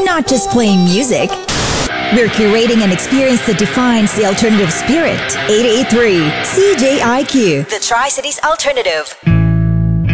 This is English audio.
not just playing music. We're curating an experience that defines the alternative spirit. 883 CJIQ, the Tri-Cities Alternative.